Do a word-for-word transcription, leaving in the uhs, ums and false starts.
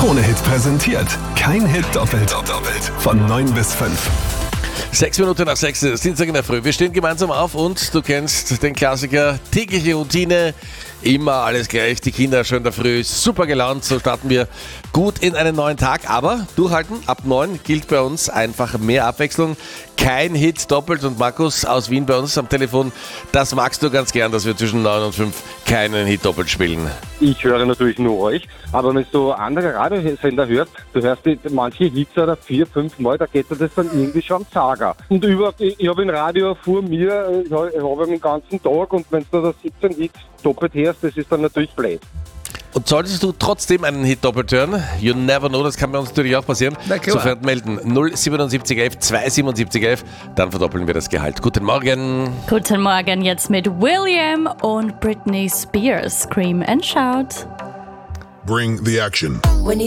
Krone-Hit präsentiert. Kein Hit doppelt. doppelt. Von neun bis fünf. Sechs Minuten nach sechs, Dienstag in der Früh. Wir stehen gemeinsam auf und du kennst den Klassiker, tägliche Routine, immer alles gleich, die Kinder schön in der Früh, super gelaunt, so starten wir gut in einen neuen Tag, aber durchhalten, ab neun gilt bei uns einfach mehr Abwechslung, kein Hit doppelt und Markus aus Wien bei uns am Telefon, das magst du ganz gern, dass wir zwischen neun und fünf keinen Hit doppelt spielen. Ich höre natürlich nur euch, aber wenn du andere Radiosender hörst, du hörst die, manche Hits oder vier, fünf Mal, da geht dir das dann irgendwie schon Saga. Und über, ich, ich habe ein Radio vor mir, ich habe hab den ganzen Tag und wenn du da siebzehn Hits doppelt hörst, das ist dann natürlich blöd. Und solltest du trotzdem einen Hit doppelt hören, you never know, das kann bei uns natürlich auch passieren, sofern melden null siebenundsiebzig elf zweihundertsiebenundsiebzig elf, dann verdoppeln wir das Gehalt. Guten Morgen. Guten Morgen, jetzt mit William und Britney Spears. Scream and Shout. Bring the action.